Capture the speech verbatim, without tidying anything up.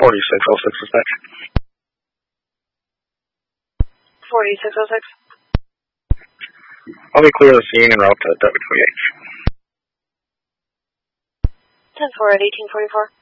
forty-six oh six dispatch. forty-six oh six. I'll be clear of the scene and route to W W H. ten four at eighteen forty-four.